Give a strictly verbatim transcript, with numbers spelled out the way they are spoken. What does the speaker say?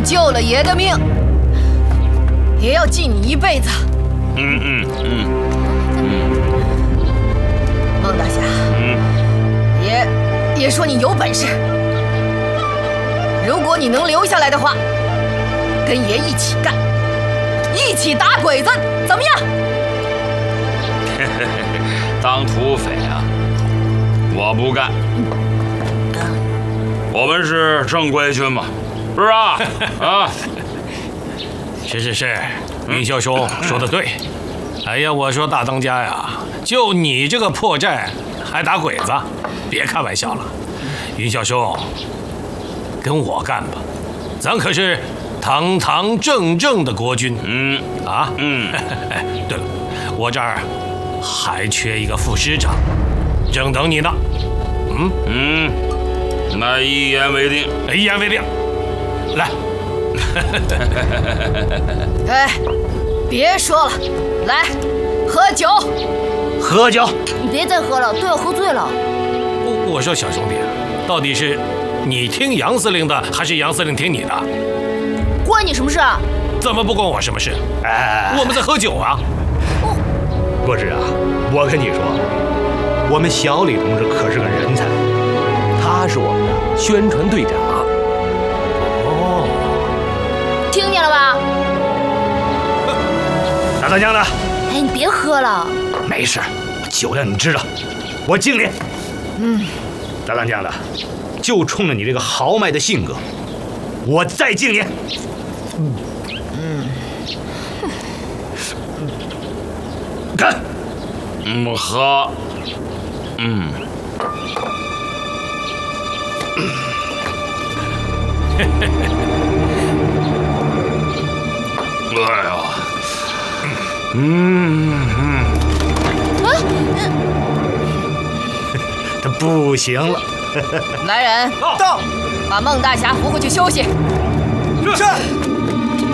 救了爷的命，爷要记你一辈子。 嗯嗯嗯嗯。 孟大侠， 嗯， 爷爷说你有本事，如果你能留下来的话，跟爷一起干，一起打鬼子，怎么样？ 当土匪啊，我不干。我们是正规军嘛，是吧？啊， 是是是，云霄兄说的对。哎呀，我说大当家呀，就你这个破绽还打鬼子，别开玩笑了。云霄兄，跟我干吧，咱可是堂堂正正的国军。 嗯啊， 嗯。 哎，对了，我这儿还缺一个副师长，正等你呢。嗯嗯，那一言为定。 一言为定。来。 哎，别说了，来，喝酒。 喝酒。 你别再喝了，都要喝醉了。 我我说小兄弟，到底是你听杨司令的，还是杨司令听你的？ 关你什么事啊？ 怎么不关我什么事？ 哎， 我们在喝酒啊。 国志啊，我跟你说，我们小李同志可是个人才，他是我们的宣传队长。 哦， 听见了吧？ 大当家的， 哎，你别喝了。 没事，酒量你知道，我敬你。 嗯， 大当家的，就冲着你这个豪迈的性格，我再敬你。嗯嗯，干。 嗯，喝。嗯。哎呀，嗯嗯。 啊， 他不行了。 来人，到，把孟大侠扶回去休息。 是。